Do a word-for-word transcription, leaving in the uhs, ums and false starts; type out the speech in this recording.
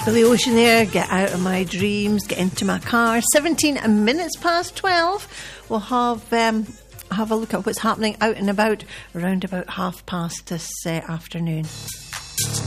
Billy Ocean there, Get Out of My Dreams, Get Into My Car. seventeen minutes past twelve. We'll have um, have a look at what's happening out and about around about half past this uh, afternoon.